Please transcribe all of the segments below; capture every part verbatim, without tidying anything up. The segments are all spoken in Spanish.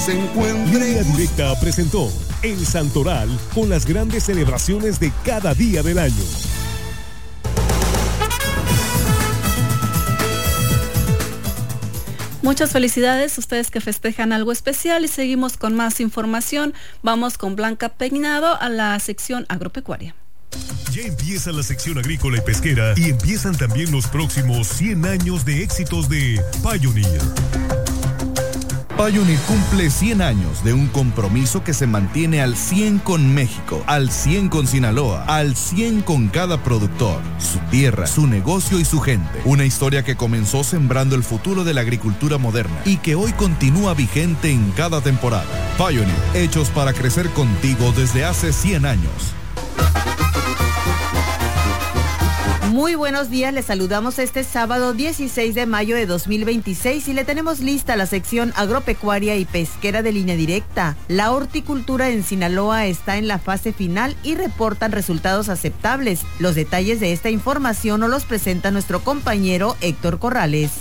se encuentre. Línea Directa presentó El Santoral con las grandes celebraciones de cada día del año. Muchas felicidades a ustedes que festejan algo especial y seguimos con más información. Vamos con Blanca Peinado a la sección agropecuaria. Ya empieza la sección agrícola y pesquera y empiezan también los próximos cien años de éxitos de Pioneer. Pioneer cumple cien años de un compromiso que se mantiene al cien con México, al cien con Sinaloa, al cien con cada productor, su tierra, su negocio y su gente. Una historia que comenzó sembrando el futuro de la agricultura moderna y que hoy continúa vigente en cada temporada. Pioneer, hechos para crecer contigo desde hace cien años. Muy buenos días, les saludamos este sábado dieciséis de mayo de dos mil veintiséis y le tenemos lista la sección agropecuaria y pesquera de Línea Directa. La horticultura en Sinaloa está en la fase final y reportan resultados aceptables. Los detalles de esta información nos los presenta nuestro compañero Héctor Corrales.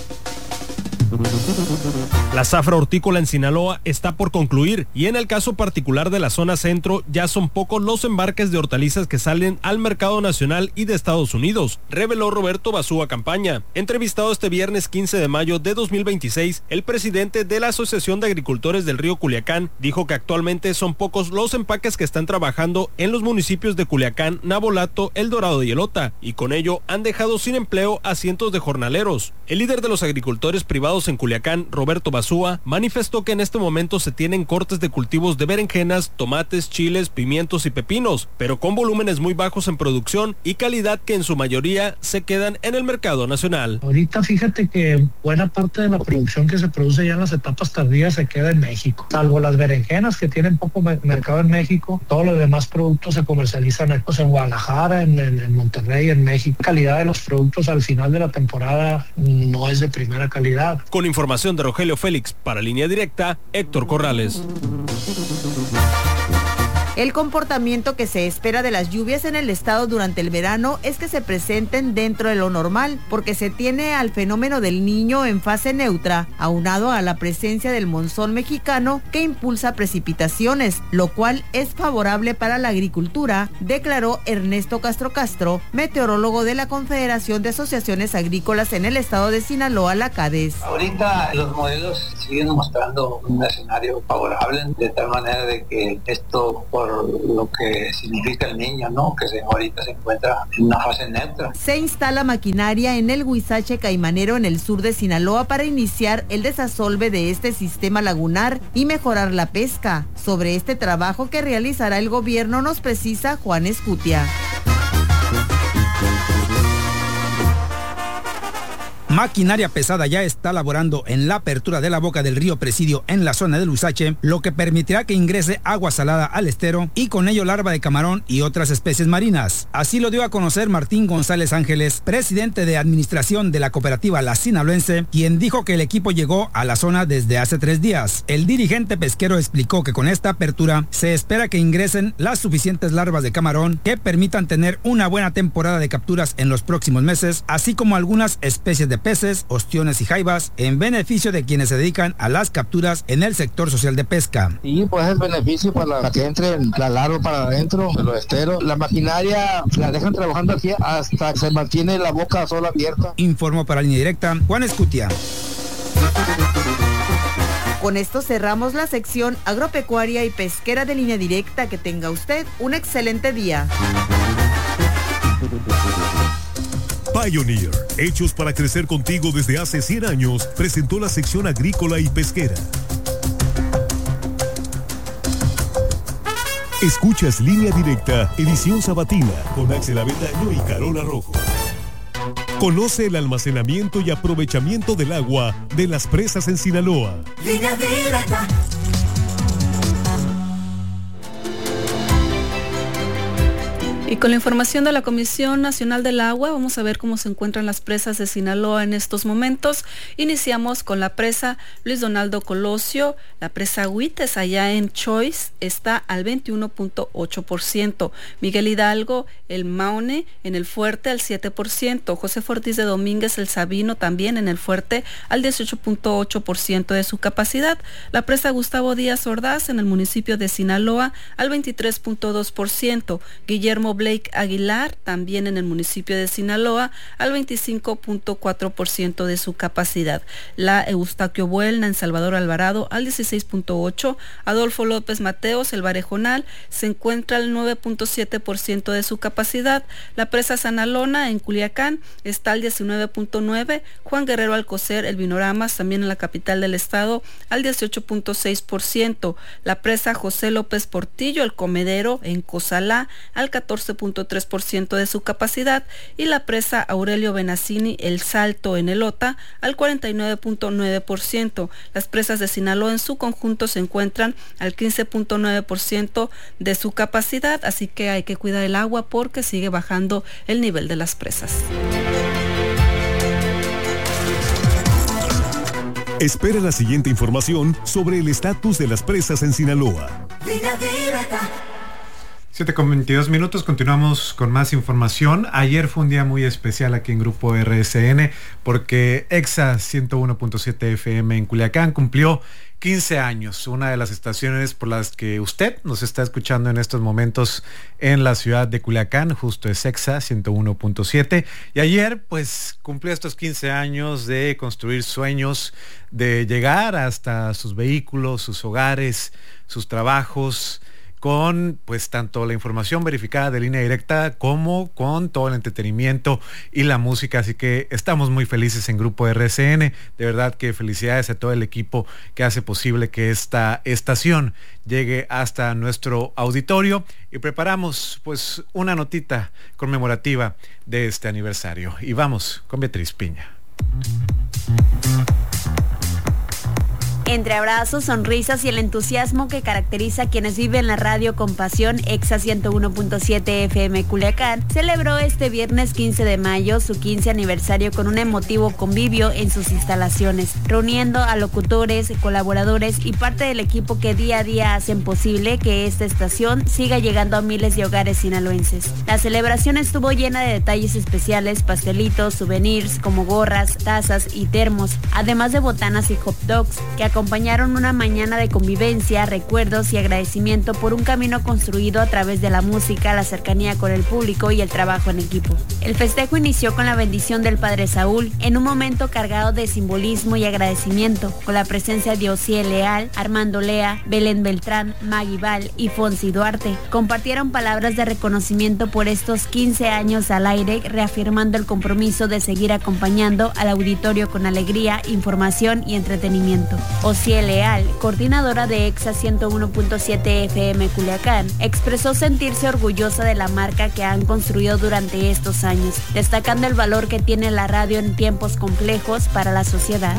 La zafra hortícola en Sinaloa está por concluir y en el caso particular de la zona centro ya son pocos los embarques de hortalizas que salen al mercado nacional y de Estados Unidos, reveló Roberto Basúa Campaña. Entrevistado este viernes quince de mayo de dos mil veintiséis, el presidente de la Asociación de Agricultores del Río Culiacán dijo que actualmente son pocos los empaques que están trabajando en los municipios de Culiacán, Navolato, El Dorado y Elota, y con ello han dejado sin empleo a cientos de jornaleros. El líder de los agricultores privados en Culiacán, Roberto Basúa, manifestó que en este momento se tienen cortes de cultivos de berenjenas, tomates, chiles, pimientos y pepinos, pero con volúmenes muy bajos en producción y calidad que en su mayoría se quedan en el mercado nacional. Ahorita fíjate que buena parte de la producción que se produce ya en las etapas tardías se queda en México, salvo las berenjenas que tienen poco mercado en México. Todos los demás productos se comercializan pues, en Guadalajara, en, en, en Monterrey, en México. La calidad de los productos al final de la temporada no es de primera calidad. Con información de Rogelio Félix para Línea Directa, Héctor Corrales. El comportamiento que se espera de las lluvias en el estado durante el verano es que se presenten dentro de lo normal, porque se tiene al fenómeno del Niño en fase neutra, aunado a la presencia del monzón mexicano que impulsa precipitaciones, lo cual es favorable para la agricultura, declaró Ernesto Castro Castro, meteorólogo de la Confederación de Asociaciones Agrícolas en el estado de Sinaloa, la CADES. Ahorita los modelos siguen mostrando un escenario favorable, de tal manera de que esto, por lo que significa el Niño, ¿no? Que se, ahorita se encuentra en una fase neutra. Se instala maquinaria en el Huizache Caimanero en el sur de Sinaloa para iniciar el desasolve de este sistema lagunar y mejorar la pesca. Sobre este trabajo que realizará el gobierno nos precisa Juan Escutia. Maquinaria pesada ya está laborando en la apertura de la boca del río Presidio en la zona del Huizache, lo que permitirá que ingrese agua salada al estero y con ello larva de camarón y otras especies marinas. Así lo dio a conocer Martín González Ángeles, presidente de administración de la cooperativa La Sinaloense, quien dijo que el equipo llegó a la zona desde hace tres días. El dirigente pesquero explicó que con esta apertura se espera que ingresen las suficientes larvas de camarón que permitan tener una buena temporada de capturas en los próximos meses, así como algunas especies de peces, ostiones y jaivas, en beneficio de quienes se dedican a las capturas en el sector social de pesca. Y pues es beneficio para la que entre la larva para adentro de los esteros. La maquinaria la dejan trabajando aquí hasta que se mantiene la boca sola abierta. Informó para Línea Directa Juan Escutia. Con esto cerramos la sección agropecuaria y pesquera de Línea Directa. Que tenga usted un excelente día. Pioneer, hechos para crecer contigo desde hace cien años, presentó la sección agrícola y pesquera. Escuchas Línea Directa, edición sabatina, con Axel Avendaño y Carola Rojo. Conoce el almacenamiento y aprovechamiento del agua de las presas en Sinaloa. Línea Directa. Y con la información de la Comisión Nacional del Agua, vamos a ver cómo se encuentran las presas de Sinaloa en estos momentos. Iniciamos con la presa Luis Donaldo Colosio. La presa Huites, allá en Choice, está al veintiuno punto ocho por ciento. Miguel Hidalgo, el Maune, en el Fuerte, al siete por ciento. José Ortiz de Domínguez, el Sabino, también en el Fuerte, al dieciocho punto ocho por ciento de su capacidad. La presa Gustavo Díaz Ordaz, en el municipio de Sinaloa, al veintitrés punto dos por ciento. Guillermo Blake Aguilar, también en el municipio de Sinaloa, al veinticinco punto cuatro por ciento de su capacidad. La Eustaquio Buelna, en Salvador Alvarado, al dieciséis punto ocho por ciento. Adolfo López Mateos, el Barejonal, se encuentra al nueve punto siete por ciento de su capacidad. La presa Sanalona, en Culiacán, está al diecinueve punto nueve por ciento. Juan Guerrero Alcocer, el Vinoramas, también en la capital del estado, al dieciocho punto seis por ciento. La presa José López Portillo, el Comedero, en Cozalá, al catorce punto tres por ciento de su capacidad, y la presa Aurelio Benazzini, el Salto, en Elota, al cuarenta y nueve punto nueve por ciento. Las presas de Sinaloa en su conjunto se encuentran al quince punto nueve por ciento de su capacidad, así que hay que cuidar el agua porque sigue bajando el nivel de las presas. Espera la siguiente información sobre el estatus de las presas en Sinaloa. siete con veintidós minutos, continuamos con más información. Ayer fue un día muy especial aquí en Grupo R S N porque Exa ciento uno punto siete F M en Culiacán cumplió quince años, una de las estaciones por las que usted nos está escuchando en estos momentos en la ciudad de Culiacán, justo es Exa ciento uno punto siete, y ayer pues cumplió estos quince años de construir sueños, de llegar hasta sus vehículos, sus hogares, sus trabajos, con pues tanto la información verificada de línea directa como con todo el entretenimiento y la música, así que estamos muy felices en Grupo R S N, de verdad que felicidades a todo el equipo que hace posible que esta estación llegue hasta nuestro auditorio, y preparamos pues una notita conmemorativa de este aniversario, y vamos con Beatriz Piña. Entre abrazos, sonrisas y el entusiasmo que caracteriza a quienes viven la radio con pasión, Exa ciento uno punto siete F M Culiacán celebró este viernes quince de mayo su quince aniversario con un emotivo convivio en sus instalaciones, reuniendo a locutores, colaboradores y parte del equipo que día a día hacen posible que esta estación siga llegando a miles de hogares sinaloenses. La celebración estuvo llena de detalles especiales, pastelitos, souvenirs como gorras, tazas y termos, además de botanas y hot dogs que acompañaron una mañana de convivencia, recuerdos y agradecimiento por un camino construido a través de la música, la cercanía con el público y el trabajo en equipo. El festejo inició con la bendición del Padre Saúl, en un momento cargado de simbolismo y agradecimiento, con la presencia de Osiel Leal, Armando Lea, Belén Beltrán, Maggie Val y Fonsi Duarte. Compartieron palabras de reconocimiento por estos quince años al aire, reafirmando el compromiso de seguir acompañando al auditorio con alegría, información y entretenimiento. Osiel Leal, coordinadora de Exa ciento uno punto siete F M Culiacán, expresó sentirse orgullosa de la marca que han construido durante estos años, destacando el valor que tiene la radio en tiempos complejos para la sociedad.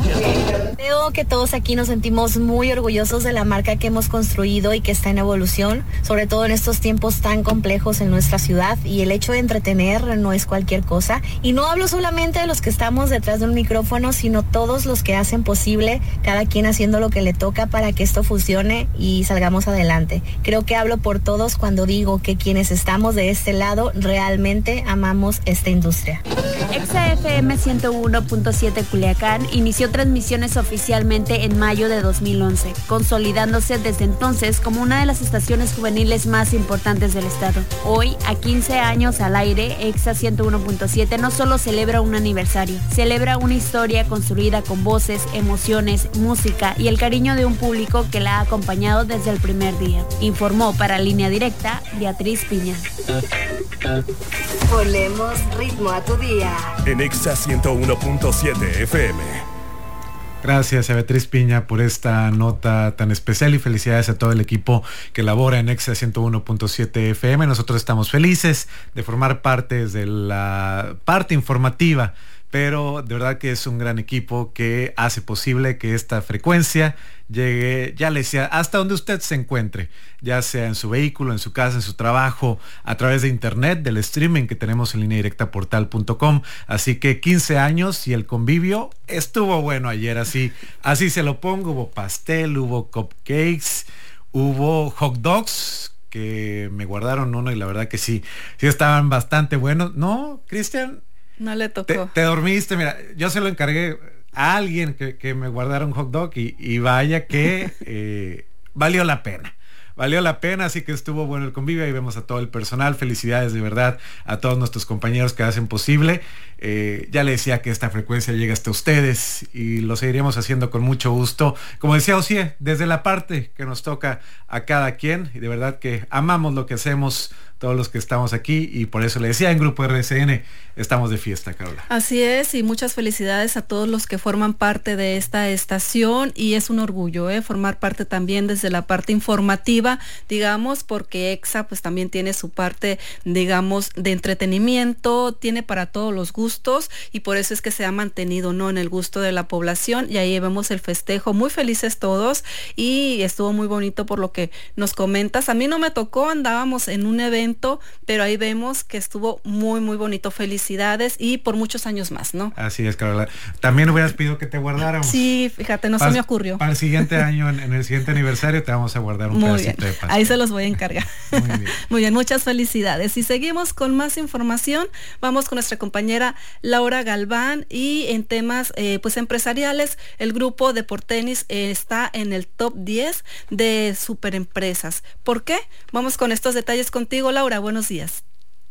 Creo que todos aquí nos sentimos muy orgullosos de la marca que hemos construido y que está en evolución, sobre todo en estos tiempos tan complejos en nuestra ciudad, y el hecho de entretener no es cualquier cosa. Y no hablo solamente de los que estamos detrás de un micrófono, sino todos los que hacen posible, cada quien haciendo lo que le toca para que esto funcione y salgamos adelante. Creo que hablo por todos cuando digo que quienes estamos de este lado realmente amamos esta industria. Exa F M ciento uno punto siete Culiacán inició transmisiones oficialmente en mayo de dos mil once, consolidándose desde entonces como una de las estaciones juveniles más importantes del estado. Hoy, a quince años al aire, Exa ciento uno punto siete no solo celebra un aniversario, celebra una historia construida con voces, emociones, música y el cariño de un público que la ha acompañado desde el primer día. Informó para Línea Directa Beatriz Piña. Ponemos ritmo a tu día en Exa ciento uno punto siete F M. Gracias a Beatriz Piña por esta nota tan especial, y felicidades a todo el equipo que labora en Exa ciento uno punto siete F M. Nosotros estamos felices de formar parte de la parte informativa pero de verdad que es un gran equipo que hace posible que esta frecuencia llegue, ya le decía, hasta donde usted se encuentre, ya sea en su vehículo, en su casa, en su trabajo, a través de internet, del streaming que tenemos en línea directa portal punto com. Así que quince años y el convivio estuvo bueno ayer, así, así se lo pongo. Hubo pastel, hubo cupcakes, hubo hot dogs, que me guardaron uno y la verdad que sí, sí estaban bastante buenos. ¿No, Cristian? No le tocó. Te, te dormiste, mira, yo se lo encargué a alguien que, que me guardara un hot dog y, y vaya que eh, valió la pena. Valió la pena, así que estuvo bueno el convivio. Ahí vemos a todo el personal. Felicidades de verdad a todos nuestros compañeros que hacen posible. Eh, ya le decía que esta frecuencia llega hasta ustedes y lo seguiremos haciendo con mucho gusto. Como decía Osié, desde la parte que nos toca a cada quien, y de verdad que amamos lo que hacemos todos los que estamos aquí, y por eso le decía, en Grupo R S N estamos de fiesta, Carola. Así es, y muchas felicidades a todos los que forman parte de esta estación, y es un orgullo ¿eh? formar parte también desde la parte informativa, digamos, porque EXA pues también tiene su parte, digamos, de entretenimiento, tiene para todos los gustos, y por eso es que se ha mantenido, ¿no?, en el gusto de la población, y ahí vemos el festejo, muy felices todos, y estuvo muy bonito por lo que nos comentas. A mí no me tocó, andábamos en un evento, pero ahí vemos que estuvo muy muy bonito. Felicidades y por muchos años más, ¿no? Así es, Carola. También hubieras pedido que te guardáramos. Sí, fíjate, no para, se me ocurrió. Para el siguiente año, en, en el siguiente aniversario, te vamos a guardar un muy pedacito bien. de pastel. Ahí se los voy a encargar. Muy bien. Muy bien, muchas felicidades. Y seguimos con más información. Vamos con nuestra compañera Laura Galván, y en temas eh, pues empresariales, el grupo Deportenis eh, está en el top diez de superempresas. ¿Por qué? Vamos con estos detalles contigo, Laura. Laura, buenos días.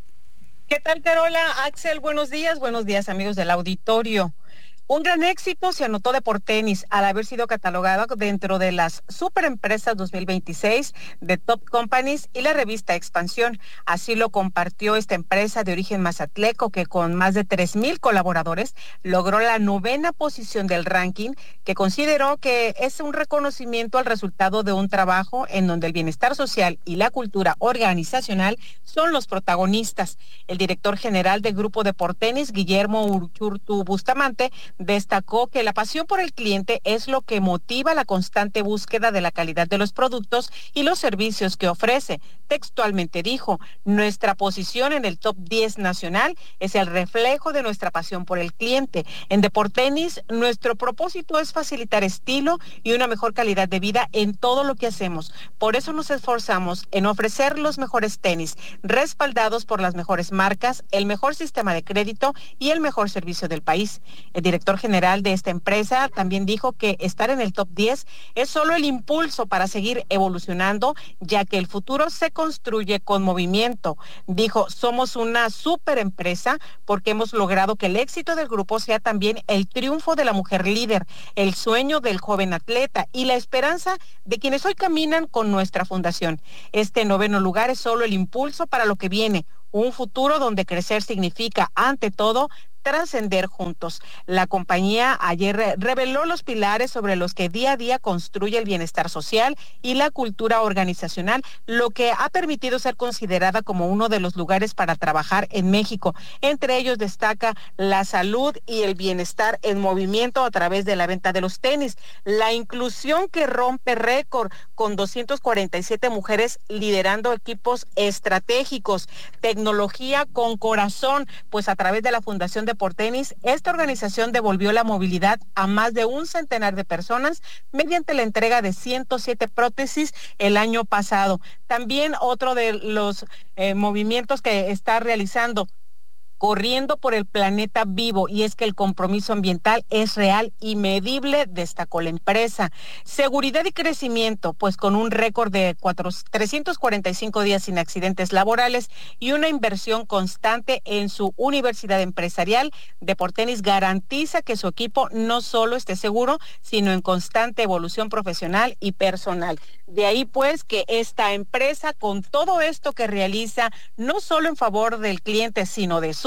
¿Qué tal, Carola? Axel, buenos días. Buenos días, amigos del auditorio. Un gran éxito se anotó Deportenis al haber sido catalogado dentro de las Superempresas dos mil veintiséis de Top Companies y la revista Expansión. Así lo compartió esta empresa de origen mazatleco, que con más de tres mil colaboradores logró la novena posición del ranking, que consideró que es un reconocimiento al resultado de un trabajo en donde el bienestar social y la cultura organizacional son los protagonistas. El director general del Grupo Deportenis, Guillermo Urchurtu Bustamante, destacó que la pasión por el cliente es lo que motiva la constante búsqueda de la calidad de los productos y los servicios que ofrece. Textualmente dijo: nuestra posición en el top diez nacional es el reflejo de nuestra pasión por el cliente. En Deportenis, nuestro propósito es facilitar estilo y una mejor calidad de vida en todo lo que hacemos. Por eso nos esforzamos en ofrecer los mejores tenis, respaldados por las mejores marcas, el mejor sistema de crédito y el mejor servicio del país. El director general de esta empresa también dijo que estar en el top diez es solo el impulso para seguir evolucionando, ya que el futuro se construye con movimiento. Dijo: somos una super empresa porque hemos logrado que el éxito del grupo sea también el triunfo de la mujer líder, el sueño del joven atleta y la esperanza de quienes hoy caminan con nuestra fundación. Este noveno lugar es solo el impulso para lo que viene, un futuro donde crecer significa, ante todo, trascender juntos. La compañía ayer reveló los pilares sobre los que día a día construye el bienestar social y la cultura organizacional, lo que ha permitido ser considerada como uno de los lugares para trabajar en México. Entre ellos destaca la salud y el bienestar en movimiento a través de la venta de los tenis, la inclusión que rompe récord con doscientas cuarenta y siete mujeres liderando equipos estratégicos, tecnología con corazón, pues a través de la Fundación de Deportenis, esta organización devolvió la movilidad a más de un centenar de personas mediante la entrega de ciento siete prótesis el año pasado. También otro de los eh, movimientos que está realizando, corriendo por el planeta vivo, y es que el compromiso ambiental es real y medible, destacó la empresa. Seguridad y crecimiento, pues con un récord de trescientos cuarenta y cinco días sin accidentes laborales y una inversión constante en su universidad empresarial, Deportenis garantiza que su equipo no solo esté seguro, sino en constante evolución profesional y personal. De ahí pues que esta empresa, con todo esto que realiza, no solo en favor del cliente, sino de su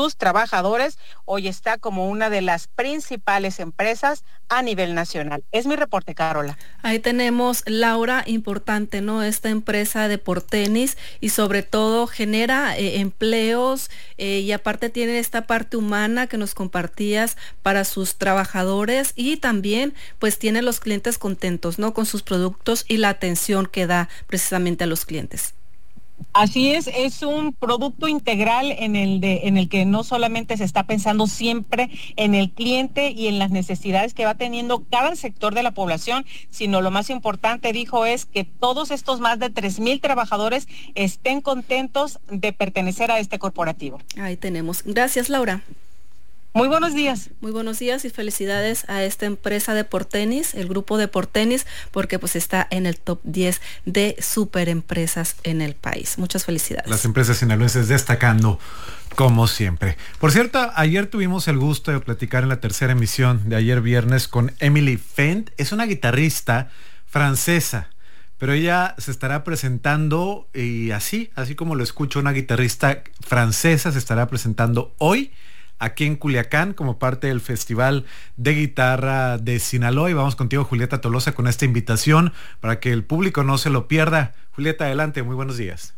sus trabajadores, hoy está como una de las principales empresas a nivel nacional. Es mi reporte, Carola. Ahí tenemos, Laura, importante, ¿no? Esta empresa de Portenis y sobre todo genera eh, empleos eh, y aparte tiene esta parte humana que nos compartías para sus trabajadores y también pues tiene los clientes contentos, ¿no? Con sus productos y la atención que da precisamente a los clientes. Así es, es un producto integral en el de, en el que no solamente se está pensando siempre en el cliente y en las necesidades que va teniendo cada sector de la población, sino lo más importante, dijo, es que todos estos más de tres mil trabajadores estén contentos de pertenecer a este corporativo. Ahí tenemos. Gracias, Laura. Muy buenos días. Muy buenos días y felicidades a esta empresa de Portenis, el grupo de Portenis, porque pues está en el top diez de superempresas en el país. Muchas felicidades. Las empresas sinaloenses destacando como siempre. Por cierto, ayer tuvimos el gusto de platicar en la tercera emisión de ayer viernes con Emily Fent. Es una guitarrista francesa, pero ella se estará presentando y así, así como lo escucho, una guitarrista francesa se estará presentando hoy aquí en Culiacán como parte del Festival de Guitarra de Sinaloa. Y vamos contigo, Julieta Tolosa, con esta invitación para que el público no se lo pierda. Julieta, adelante, muy buenos días.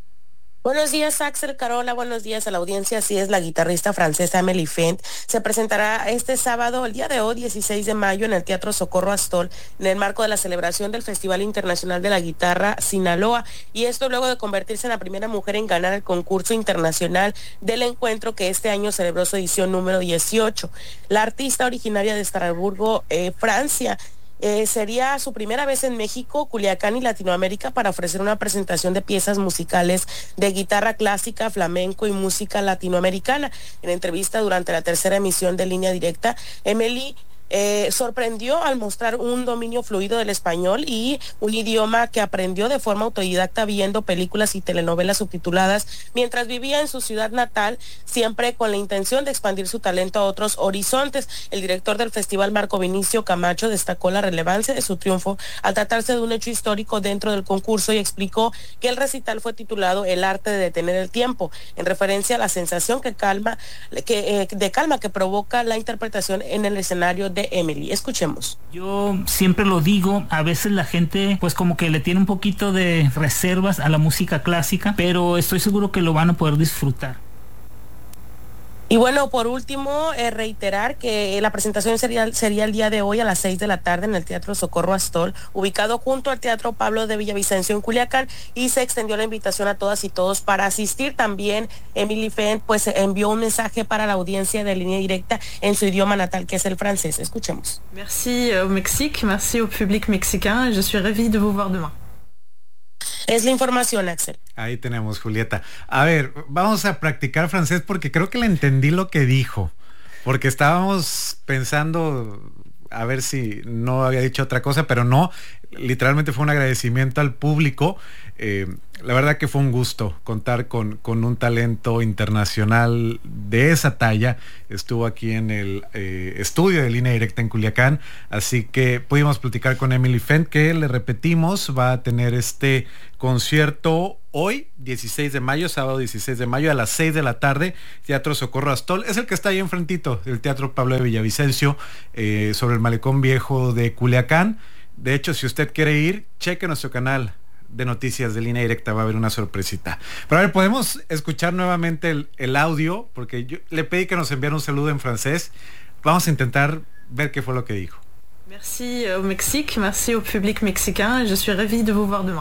Buenos días, Axel, Carola, buenos días a la audiencia. Así es, la guitarrista francesa Emily Fent se presentará este sábado, el día de hoy, dieciséis de mayo, en el Teatro Socorro Astol, en el marco de la celebración del Festival Internacional de la Guitarra Sinaloa, y esto luego de convertirse en la primera mujer en ganar el concurso internacional del encuentro que este año celebró su edición número dieciocho. La artista, originaria de Estrasburgo, eh, Francia, Eh, sería su primera vez en México, Culiacán y Latinoamérica para ofrecer una presentación de piezas musicales de guitarra clásica, flamenco y música latinoamericana. En entrevista durante la tercera emisión de Línea Directa, Emily Eh, sorprendió al mostrar un dominio fluido del español y un idioma que aprendió de forma autodidacta viendo películas y telenovelas subtituladas mientras vivía en su ciudad natal, siempre con la intención de expandir su talento a otros horizontes. El director del festival, Marco Vinicio Camacho, destacó la relevancia de su triunfo al tratarse de un hecho histórico dentro del concurso y explicó que el recital fue titulado El arte de detener el tiempo, en referencia a la sensación que calma, que, eh, de calma que provoca la interpretación en el escenario de Emily. Escuchemos. Yo siempre lo digo, a veces la gente pues como que le tiene un poquito de reservas a la música clásica, pero estoy seguro que lo van a poder disfrutar. Y bueno, por último, eh, reiterar que la presentación sería, sería el día de hoy a las seis de la tarde en el Teatro Socorro Astol, ubicado junto al Teatro Pablo de Villavicencio en Culiacán, y se extendió la invitación a todas y todos para asistir. También Emily Fent pues envió un mensaje para la audiencia de Línea Directa en su idioma natal, que es el francés. Escuchemos. Merci au Mexique, merci au public mexicain, je suis ravie de vous voir demain. Es la información, Axel. Ahí tenemos, Julieta. A ver, vamos a practicar francés porque creo que le entendí lo que dijo. Porque estábamos pensando a ver si no había dicho otra cosa, pero no. Literalmente fue un agradecimiento al público. Eh, la verdad que fue un gusto contar con, con un talento internacional de esa talla. Estuvo aquí en el eh, estudio de Línea Directa en Culiacán, así que pudimos platicar con Emily Fent, que le repetimos, va a tener este concierto hoy, dieciséis de mayo, sábado dieciséis de mayo, a las seis de la tarde, Teatro Socorro Astol. Es el que está ahí enfrentito, el Teatro Pablo de Villavicencio, eh, sobre el Malecón Viejo de Culiacán. De hecho, si usted quiere ir, cheque nuestro canal de noticias de Línea Directa, va a haber una sorpresita. Pero a ver, podemos escuchar nuevamente el, el audio, porque yo le pedí que nos enviara un saludo en francés. Vamos a intentar ver qué fue lo que dijo. Merci au Mexique, merci au public mexicain, je suis ravie de vous voir demain.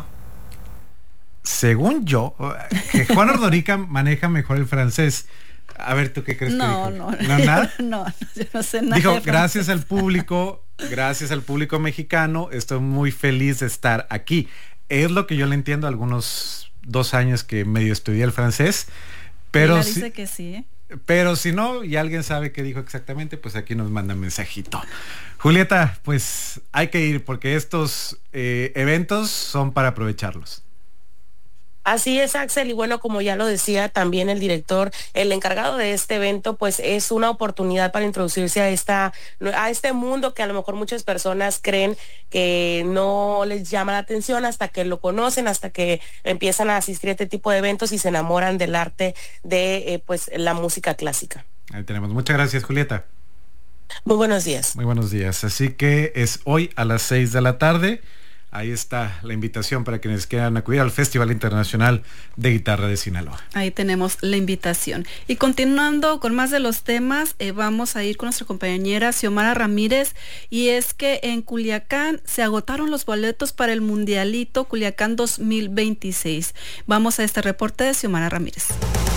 Según yo, que Juan Ordorica maneja mejor el francés. A ver, ¿tú qué crees no, que dijo? No, ¿No, nada? no, yo no sé nada. Dijo, gracias al público, gracias al público mexicano, estoy muy feliz de estar aquí. Es lo que yo le entiendo, algunos dos años que medio estudié el francés, pero si, dice si, que sí, ¿eh? Pero si no, y alguien sabe qué dijo exactamente, pues aquí nos manda un mensajito. Julieta, pues hay que ir porque estos eh, eventos son para aprovecharlos. Así es, Axel, y bueno, como ya lo decía también el director, el encargado de este evento, pues es una oportunidad para introducirse a esta, a este mundo que a lo mejor muchas personas creen que no les llama la atención hasta que lo conocen, hasta que empiezan a asistir a este tipo de eventos y se enamoran del arte de eh, pues la música clásica. Ahí tenemos. Muchas gracias, Julieta. Muy buenos días. Muy buenos días. Así que es hoy a las seis de la tarde. Ahí está la invitación para quienes quieran acudir al Festival Internacional de Guitarra de Sinaloa. Ahí tenemos la invitación. Y continuando con más de los temas, eh, vamos a ir con nuestra compañera Xiomara Ramírez. Y es que en Culiacán se agotaron los boletos para el Mundialito Culiacán dos mil veintiséis. Vamos a este reporte de Xiomara Ramírez.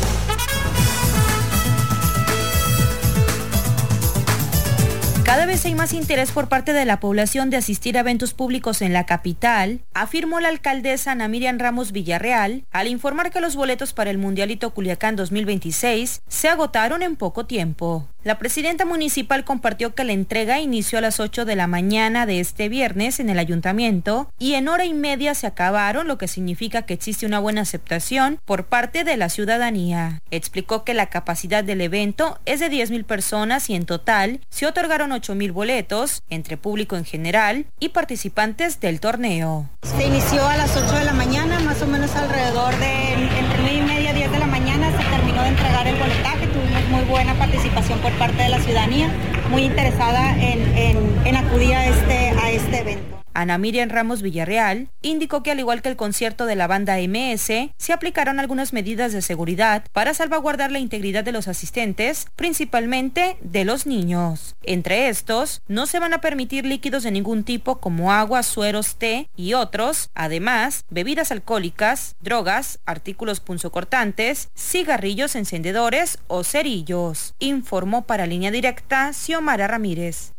Cada vez hay más interés por parte de la población de asistir a eventos públicos en la capital, afirmó la alcaldesa Ana Miriam Ramos Villarreal al informar que los boletos para el Mundialito Culiacán dos mil veintiséis se agotaron en poco tiempo. La presidenta municipal compartió que la entrega inició a las ocho de la mañana de este viernes en el ayuntamiento y en hora y media se acabaron, lo que significa que existe una buena aceptación por parte de la ciudadanía. Explicó que la capacidad del evento es de diez mil personas y en total se otorgaron ocho mil boletos entre público en general y participantes del torneo. Se inició a las ocho de la mañana, más o menos alrededor de entre nueve y media, diez de la mañana se terminó de entregar el boletaje. Tuvimos muy buena participación por parte de la ciudadanía, muy interesada en, en, en acudir a este, a este evento. Ana Miriam Ramos Villarreal indicó que al igual que el concierto de la banda eme ese, se aplicaron algunas medidas de seguridad para salvaguardar la integridad de los asistentes, principalmente de los niños. Entre estos, no se van a permitir líquidos de ningún tipo como agua, sueros, té y otros, además, bebidas alcohólicas, drogas, artículos punzocortantes, cigarrillos encendedores o cerillos, informó para Línea Directa Xiomara Ramírez.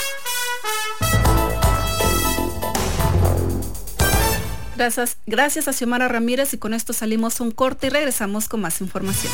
Gracias, gracias a Xiomara Ramírez y con esto salimos un corte y regresamos con más información.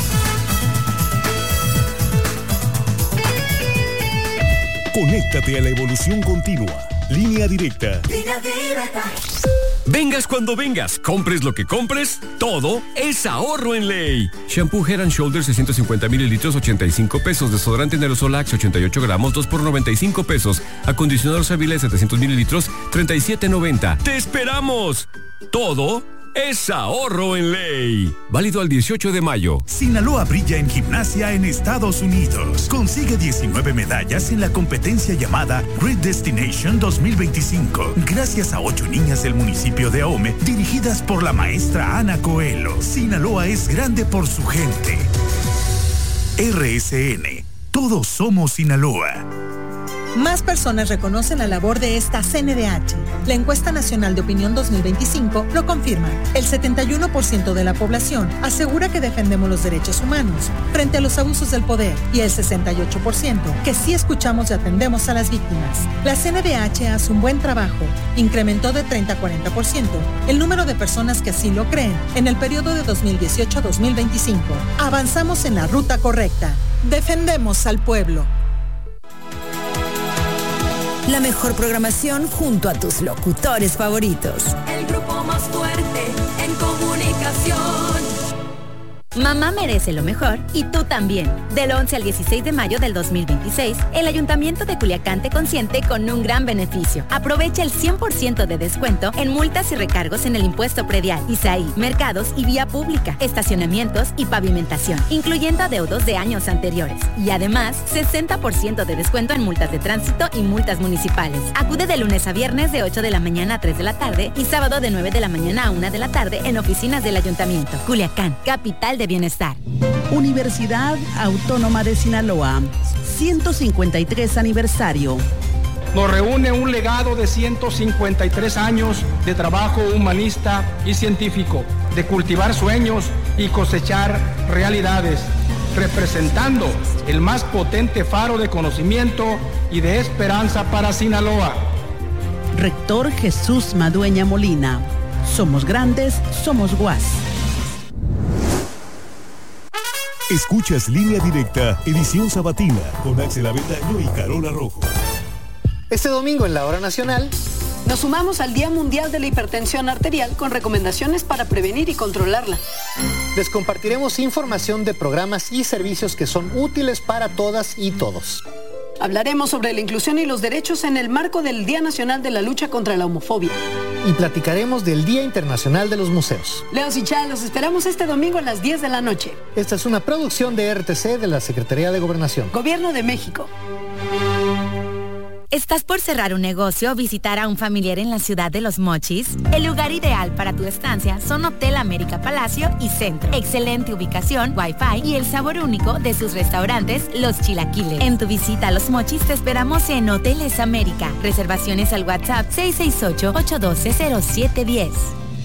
Conéctate a la evolución continua. Línea Directa. Línea Directa. Vengas cuando vengas, compres lo que compres, todo es ahorro en Ley. Shampoo Head and Shoulders seiscientos cincuenta mililitros, ochenta y cinco pesos. Desodorante en aerosol Axe ochenta y ocho gramos, dos por noventa y cinco pesos. Acondicionador Savile setecientos mililitros, treinta y siete noventa. ¡Te esperamos! Todo es ahorro en Ley. Válido al dieciocho de mayo. Sinaloa brilla en gimnasia en Estados Unidos. Consigue diecinueve medallas en la competencia llamada Great Destination dos mil veinticinco, gracias a ocho niñas del municipio de Ahome, dirigidas por la maestra Ana Coelho. Sinaloa es grande por su gente. R S N. Todos somos Sinaloa. Más personas reconocen la labor de esta C N D H. La encuesta nacional de opinión dos mil veinticinco lo confirma. El setenta y uno por ciento de la población asegura que defendemos los derechos humanos frente a los abusos del poder y el sesenta y ocho por ciento que sí escuchamos y atendemos a las víctimas. La C N D H hace un buen trabajo. Incrementó de treinta a cuarenta por ciento el número de personas que así lo creen en el periodo de dos mil dieciocho a dos mil veinticinco. Avanzamos en la ruta correcta. Defendemos al pueblo. La mejor programación junto a tus locutores favoritos. El grupo más fuerte en comunicación. Mamá merece lo mejor y tú también. Del once al dieciséis de mayo del dos mil veintiséis, el Ayuntamiento de Culiacán te consiente con un gran beneficio. Aprovecha el cien por ciento de descuento en multas y recargos en el impuesto predial, I S A I, mercados y vía pública, estacionamientos y pavimentación, incluyendo adeudos de años anteriores. Y además, sesenta por ciento de descuento en multas de tránsito y multas municipales. Acude de lunes a viernes de ocho de la mañana a tres de la tarde y sábado de nueve de la mañana a una de la tarde en oficinas del Ayuntamiento. Culiacán, capital de bienestar. Universidad Autónoma de Sinaloa, ciento cincuenta y tres aniversario. Nos reúne un legado de ciento cincuenta y tres años de trabajo humanista y científico, de cultivar sueños y cosechar realidades, representando el más potente faro de conocimiento y de esperanza para Sinaloa. Rector Jesús Madueña Molina. Somos grandes, somos U A S. Escuchas Línea Directa, edición sabatina, con Axel Avendaño y Carola Rojo. Este domingo en la Hora Nacional, Nos sumamos al Día Mundial de la Hipertensión Arterial con recomendaciones para prevenir y controlarla. Les compartiremos información de programas y servicios que son útiles para todas y todos. Hablaremos sobre la inclusión y los derechos en el marco del Día Nacional de la Lucha contra la Homofobia. Y platicaremos del Día Internacional de los Museos. Leos y Chá, los esperamos este domingo a las diez de la noche. Esta es una producción de R T C de la Secretaría de Gobernación. Gobierno de México. ¿Estás por cerrar un negocio o visitar a un familiar en la ciudad de Los Mochis? El lugar ideal para tu estancia son Hotel América Palacio y Centro. Excelente ubicación, wifi y el sabor único de sus restaurantes, Los Chilaquiles. En tu visita a Los Mochis te esperamos en Hoteles América. Reservaciones al WhatsApp seis seis ocho, ocho uno dos, cero siete uno cero.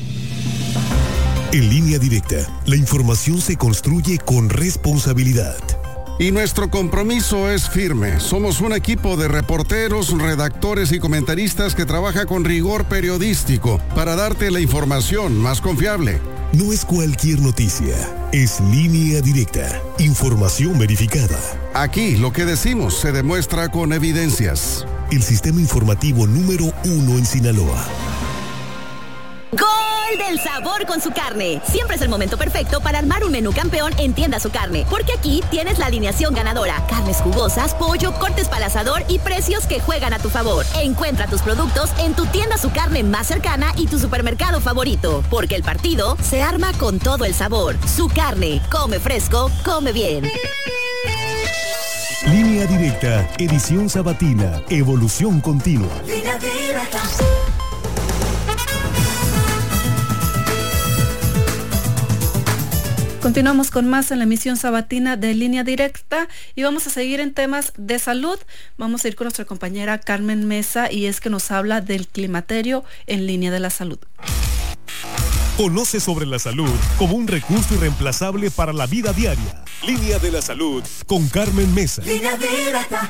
En Línea Directa, la información se construye con responsabilidad. Y nuestro compromiso es firme. Somos un equipo de reporteros, redactores y comentaristas que trabaja con rigor periodístico para darte la información más confiable. No es cualquier noticia, es Línea Directa, información verificada. Aquí lo que decimos se demuestra con evidencias. El sistema informativo número uno en Sinaloa. ¡Gol del sabor con Su Carne! Siempre es el momento perfecto para armar un menú campeón en Tienda Su Carne, porque aquí tienes la alineación ganadora. Carnes jugosas, pollo, cortes para asador y precios que juegan a tu favor. Encuentra tus productos en tu Tienda Su Carne más cercana y tu supermercado favorito, porque el partido se arma con todo el sabor. Su Carne, come fresco, come bien. Línea Directa, edición sabatina, evolución continua. Línea Directa. Continuamos con más en la emisión sabatina de Línea Directa y vamos a seguir en temas de salud. Vamos a ir con nuestra compañera Carmen Mesa y es que nos habla del climaterio en Línea de la Salud. Conoce sobre la salud como un recurso irreemplazable para la vida diaria. Línea de la Salud con Carmen Mesa. Línea Directa.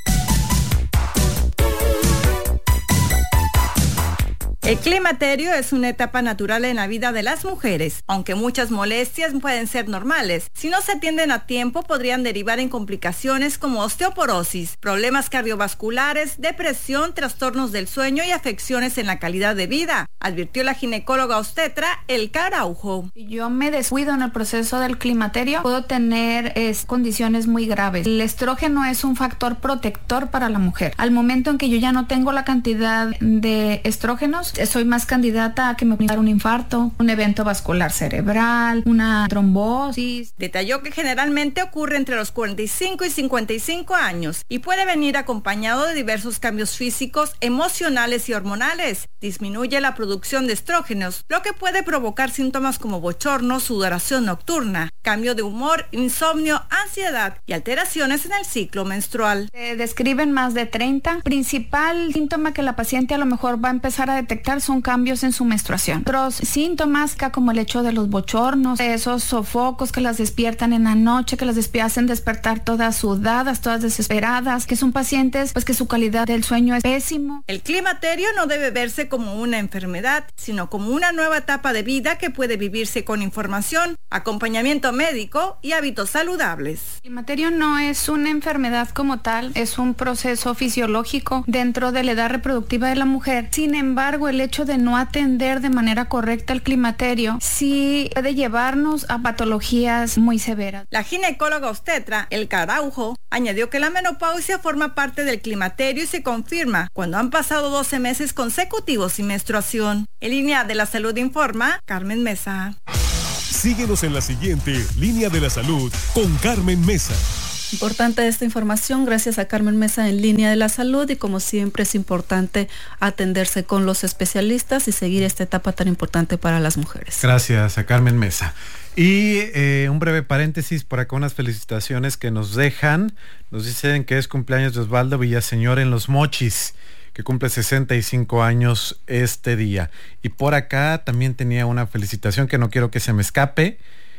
El climaterio es una etapa natural en la vida de las mujeres, aunque muchas molestias pueden ser normales. Si no se atienden a tiempo, podrían derivar en complicaciones como osteoporosis, problemas cardiovasculares, depresión, trastornos del sueño y afecciones en la calidad de vida, advirtió la ginecóloga obstetra Elka Araujo. Si yo me descuido en el proceso del climaterio, puedo tener es, condiciones muy graves. El estrógeno es un factor protector para la mujer. Al momento en que yo ya no tengo la cantidad de estrógenos, soy más candidata a que me pueda dar un infarto, un evento vascular cerebral, una trombosis. Detalló que generalmente ocurre entre los cuarenta y cinco y cincuenta y cinco años y puede venir acompañado de diversos cambios físicos, emocionales y hormonales. Disminuye la producción de estrógenos, lo que puede provocar síntomas como bochorno, sudoración nocturna, cambio de humor, insomnio, ansiedad y alteraciones en el ciclo menstrual. Se describen más de treinta. Principal síntoma que la paciente a lo mejor va a empezar a detectar son cambios en su menstruación. Otros síntomas como el hecho de los bochornos, esos sofocos que las despiertan en la noche, que las hacen despertar todas sudadas, todas desesperadas, que son pacientes pues que su calidad del sueño es pésimo. El climaterio no debe verse como una enfermedad, sino como una nueva etapa de vida que puede vivirse con información, acompañamiento médico y hábitos saludables. El climaterio no es una enfermedad como tal, es un proceso fisiológico dentro de la edad reproductiva de la mujer. Sin embargo, el hecho de no atender de manera correcta el climaterio sí puede llevarnos a patologías muy severas. La ginecóloga obstetra Elka Araujo añadió que la menopausia forma parte del climaterio y se confirma cuando han pasado doce meses consecutivos sin menstruación. En Línea de la Salud informa Carmen Mesa. Síguenos en la siguiente Línea de la Salud con Carmen Mesa. Importante esta información, gracias a Carmen Mesa en Línea de la Salud, y como siempre es importante atenderse con los especialistas y seguir esta etapa tan importante para las mujeres. Gracias a Carmen Mesa. Y eh, un breve paréntesis por acá, unas felicitaciones que nos dejan. Nos dicen que es cumpleaños de Osvaldo Villaseñor en Los Mochis, que cumple sesenta y cinco años este día. Y por acá también tenía una felicitación que no quiero que se me escape,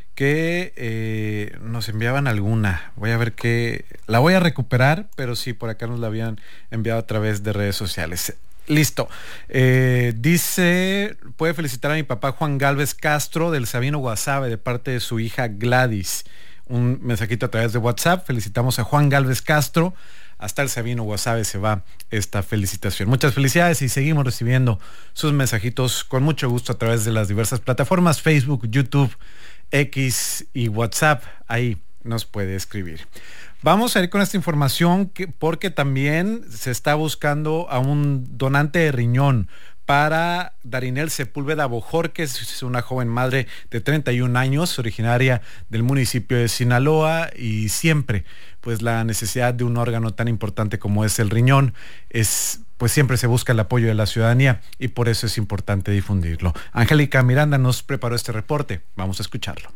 que eh, nos enviaban alguna. Voy a ver qué, la voy a recuperar, pero sí, por acá nos la habían enviado a través de redes sociales. Listo. Eh, dice, puede felicitar a mi papá Juan Galvez Castro del Sabino Guasave de parte de su hija Gladys. Un mensajito a través de WhatsApp. Felicitamos a Juan Galvez Castro, hasta el Sabino Guasave se va esta felicitación. Muchas felicidades y seguimos recibiendo sus mensajitos con mucho gusto a través de las diversas plataformas, Facebook, YouTube, X y WhatsApp. Ahí nos puede escribir. Vamos a ir con esta información que, porque también se está buscando a un donante de riñón para Darinel Sepúlveda Bojorquez, es una joven madre de treinta y un años, originaria del municipio de Sinaloa, y siempre pues la necesidad de un órgano tan importante como es el riñón es pues siempre se busca el apoyo de la ciudadanía y por eso es importante difundirlo. Angélica Miranda nos preparó este reporte, vamos a escucharlo.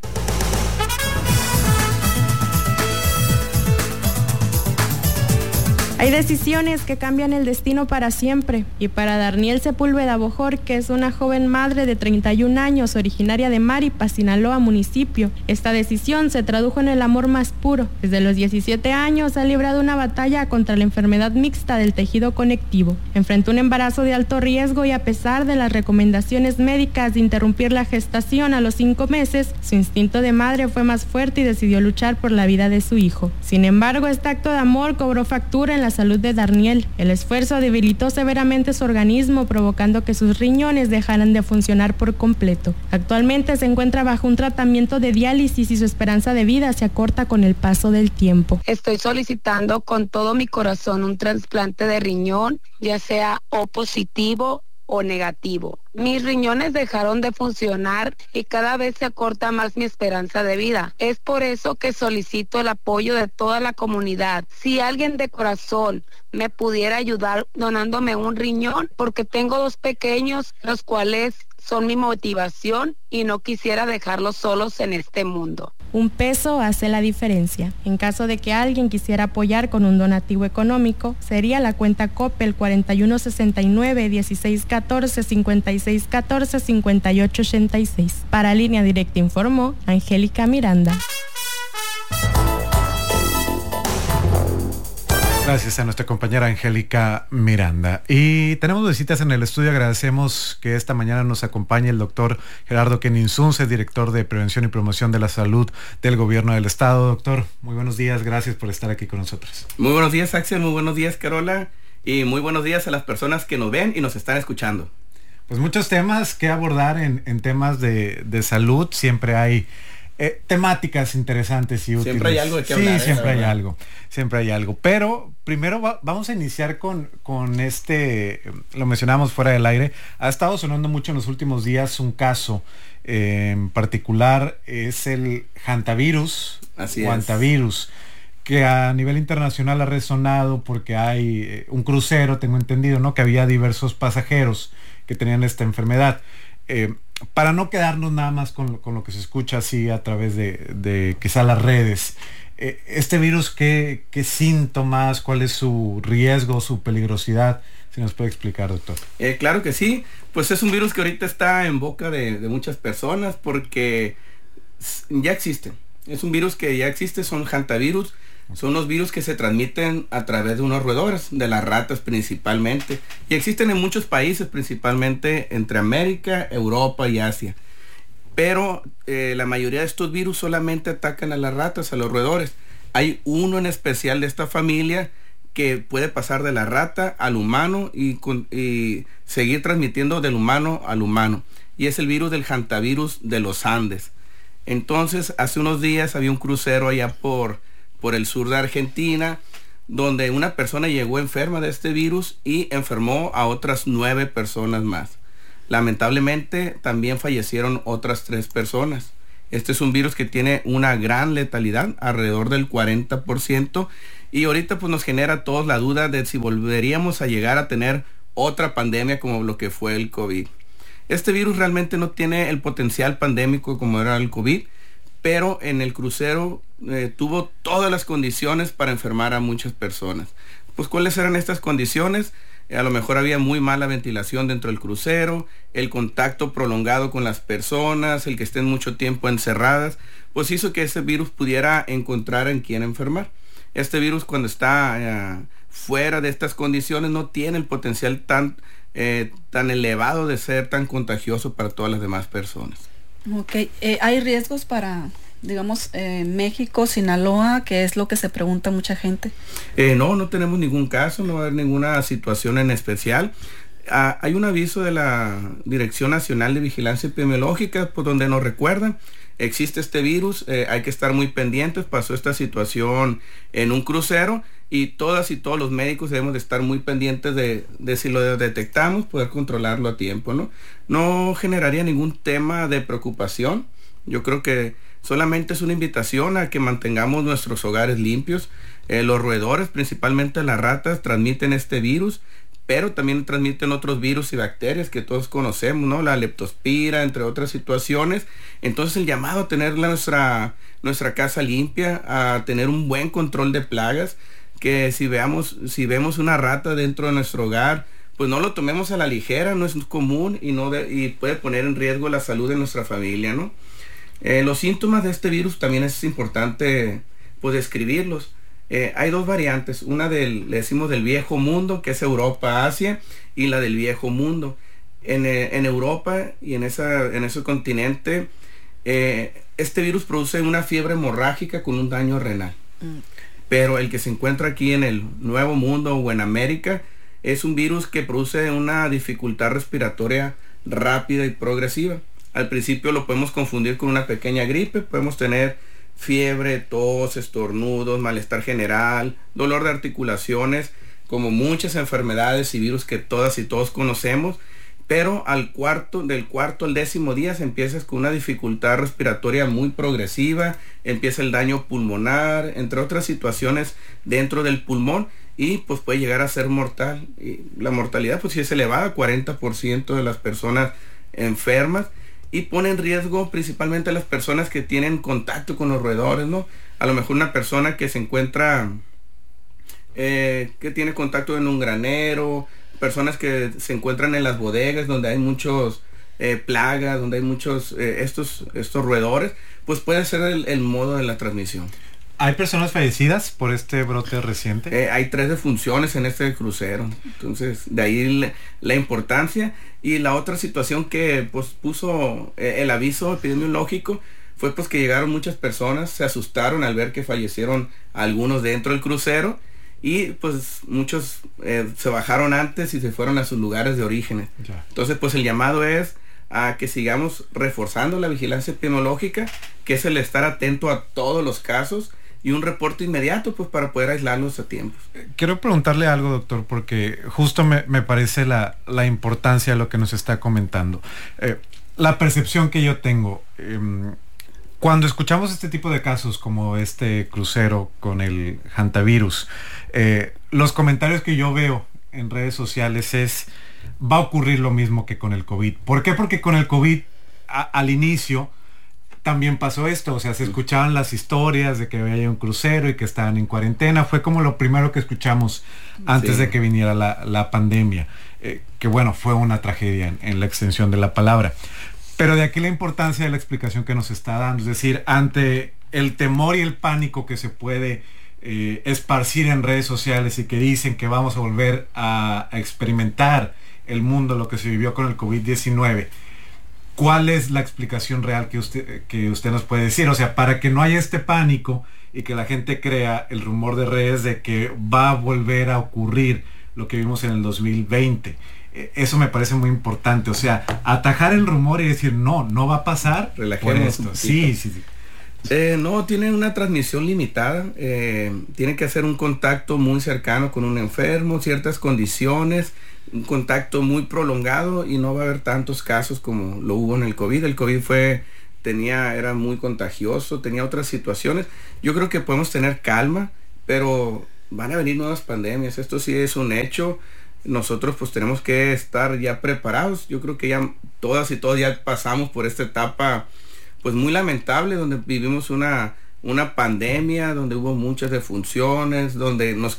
Hay decisiones que cambian el destino para siempre, y para Darniel Sepúlveda Bojorquez, una joven madre de treinta y un años, originaria de Maripa, Sinaloa, municipio, esta decisión se tradujo en el amor más puro. Desde los diecisiete años ha librado una batalla contra la enfermedad mixta del tejido conectivo. Enfrentó un embarazo de alto riesgo y a pesar de las recomendaciones médicas de interrumpir la gestación a los cinco meses, su instinto de madre fue más fuerte y decidió luchar por la vida de su hijo. Sin embargo, este acto de amor cobró factura en la salud de Darniel. El esfuerzo debilitó severamente su organismo, provocando que sus riñones dejaran de funcionar por completo. Actualmente se encuentra bajo un tratamiento de diálisis y su esperanza de vida se acorta con el paso del tiempo. Estoy solicitando con todo mi corazón un trasplante de riñón, ya sea O positivo o negativo. Mis riñones dejaron de funcionar y cada vez se acorta más mi esperanza de vida. Es por eso que solicito el apoyo de toda la comunidad. Si alguien de corazón me pudiera ayudar donándome un riñón, porque tengo dos pequeños, los cuales son mi motivación y no quisiera dejarlos solos en este mundo. Un peso hace la diferencia. En caso de que alguien quisiera apoyar con un donativo económico, sería la cuenta Coppel cuarenta y uno sesenta y nueve, dieciséis catorce, cincuenta y seis catorce, cincuenta y ocho ochenta y seis. Para Línea Directa informó Angélica Miranda. Gracias a nuestra compañera Angélica Miranda. Y tenemos visitas en el estudio. Agradecemos que esta mañana nos acompañe el doctor Gerardo Keninsunce, director de Prevención y Promoción de la Salud del Gobierno del Estado. Doctor, muy buenos días. Gracias por estar aquí con nosotros. Muy buenos días, Axel. Muy buenos días, Carola. Y muy buenos días a las personas que nos ven y nos están escuchando. Pues muchos temas que abordar en, en temas de, de salud. Siempre hay Eh, temáticas interesantes y útiles. Siempre hay algo de qué hablar. Sí, siempre hay algo, siempre hay algo. Pero primero va, vamos a iniciar con, con este, lo mencionamos fuera del aire, ha estado sonando mucho en los últimos días un caso, eh, en particular es el hantavirus, Así hantavirus, es. que a nivel internacional ha resonado porque hay eh, un crucero, tengo entendido, ¿no? Que había diversos pasajeros que tenían esta enfermedad. Eh, para no quedarnos nada más con, con lo que se escucha así a través de, de quizá las redes, eh, este virus, ¿qué, qué síntomas, cuál es su riesgo, su peligrosidad? Si nos puede explicar, doctor. Eh, claro que sí, pues es un virus que ahorita está en boca de, de muchas personas porque ya existe. Es un virus que ya existe, son hantavirus. Son los virus que se transmiten a través de unos roedores, de las ratas principalmente. Y existen en muchos países, principalmente entre América, Europa y Asia. Pero eh, la mayoría de estos virus solamente atacan a las ratas, a los roedores. Hay uno en especial de esta familia que puede pasar de la rata al humano y, con, y seguir transmitiendo del humano al humano. Y es el virus del hantavirus de los Andes. Entonces, hace unos días había un crucero allá por... por el sur de Argentina, donde una persona llegó enferma de este virus y enfermó a otras nueve personas más. Lamentablemente también fallecieron otras tres personas. Este es un virus que tiene una gran letalidad, alrededor del cuarenta por ciento, y ahorita pues nos genera a todos la duda de si volveríamos a llegar a tener otra pandemia como lo que fue el COVID. Este virus realmente no tiene el potencial pandémico como era el COVID, pero en el crucero eh, tuvo todas las condiciones para enfermar a muchas personas. Pues ¿cuáles eran estas condiciones? Eh, a lo mejor había muy mala ventilación dentro del crucero, el contacto prolongado con las personas, el que estén mucho tiempo encerradas, pues hizo que ese virus pudiera encontrar en quién enfermar. Este virus, cuando está eh, fuera de estas condiciones, no tiene el potencial tan, eh, tan elevado de ser tan contagioso para todas las demás personas. Ok, eh, ¿hay riesgos para digamos, eh, México, Sinaloa, que es lo que se pregunta mucha gente? Eh, no, no tenemos ningún caso, no va a haber ninguna situación en especial. Ah, hay un aviso de la Dirección Nacional de Vigilancia Epidemiológica, por donde nos recuerdan, existe este virus, eh, hay que estar muy pendientes, pasó esta situación en un crucero y todas y todos los médicos debemos de estar muy pendientes de, de si lo detectamos, poder controlarlo a tiempo, ¿no? No generaría ningún tema de preocupación, yo creo que solamente es una invitación a que mantengamos nuestros hogares limpios. Eh, los roedores, principalmente las ratas, transmiten este virus, pero también transmiten otros virus y bacterias que todos conocemos, ¿no? La leptospira, entre otras situaciones. Entonces el llamado a tener nuestra, nuestra casa limpia, a tener un buen control de plagas, que si veamos, si vemos una rata dentro de nuestro hogar, pues no lo tomemos a la ligera, no es común y, no de, y puede poner en riesgo la salud de nuestra familia, ¿no? Eh, los síntomas de este virus también es importante pues describirlos. Eh, hay dos variantes, una del, le decimos del viejo mundo, que es Europa, Asia, y la del viejo mundo. En, eh, en Europa y en, esa, en ese continente, eh, este virus produce una fiebre hemorrágica con un daño renal. Mm. Pero el que se encuentra aquí en el Nuevo Mundo o en América es un virus que produce una dificultad respiratoria rápida y progresiva. Al principio lo podemos confundir con una pequeña gripe, podemos tener fiebre, tos, estornudos, malestar general, dolor de articulaciones, como muchas enfermedades y virus que todas y todos conocemos, pero al cuarto, del cuarto al décimo día se empieza con una dificultad respiratoria muy progresiva, empieza el daño pulmonar, entre otras situaciones dentro del pulmón, y pues puede llegar a ser mortal. Y la mortalidad pues sí es elevada, cuarenta por ciento de las personas enfermas, y pone en riesgo principalmente a las personas que tienen contacto con los roedores, ¿no? A lo mejor una persona que se encuentra, eh, que tiene contacto en un granero, personas que se encuentran en las bodegas donde hay muchos eh, plagas, donde hay muchos eh, estos, estos roedores, pues puede ser el, el modo de la transmisión. ¿Hay personas fallecidas por este brote reciente? Eh, hay tres defunciones en este crucero, entonces de ahí la, la importancia. Y la otra situación que pues puso eh, el aviso epidemiológico fue pues que llegaron muchas personas, se asustaron al ver que fallecieron algunos dentro del crucero, y pues muchos eh, se bajaron antes y se fueron a sus lugares de origen. Ya. Entonces pues el llamado es a que sigamos reforzando la vigilancia epidemiológica, que es el estar atento a todos los casos y un reporte inmediato pues para poder aislarlos a tiempo. Quiero preguntarle algo, doctor, porque justo me, me parece la, la importancia de lo que nos está comentando. Eh, la percepción que yo tengo, eh, cuando escuchamos este tipo de casos como este crucero con el hantavirus, eh, los comentarios que yo veo en redes sociales es: va a ocurrir lo mismo que con el COVID. ¿Por qué? Porque con el COVID a, al inicio también pasó esto, o sea, se escuchaban las historias de que había un crucero y que estaban en cuarentena. Fue como lo primero que escuchamos antes sí. de que viniera la, la pandemia, eh, que bueno, fue una tragedia en, en la extensión de la palabra. Pero de aquí la importancia de la explicación que nos está dando, es decir, ante el temor y el pánico que se puede eh, esparcir en redes sociales y que dicen que vamos a volver a, a experimentar el mundo, lo que se vivió con el COVID diecinueve, ¿cuál es la explicación real que usted, que usted nos puede decir? O sea, para que no haya este pánico y que la gente crea el rumor de redes de que va a volver a ocurrir lo que vimos en el dos mil veinte. Eso me parece muy importante. O sea, atajar el rumor y decir, no, no va a pasar. Relajemos por esto. Sí, sí, sí. Eh, no, tiene una transmisión limitada. Eh, tiene que hacer un contacto muy cercano con un enfermo, ciertas condiciones, un contacto muy prolongado, y no va a haber tantos casos como lo hubo en el COVID. El COVID fue, tenía, era muy contagioso, tenía otras situaciones. Yo creo que podemos tener calma, pero van a venir nuevas pandemias. Esto sí es un hecho. Nosotros pues tenemos que estar ya preparados. Yo creo que ya todas y todos ya pasamos por esta etapa pues muy lamentable, donde vivimos una, una pandemia, donde hubo muchas defunciones, donde nos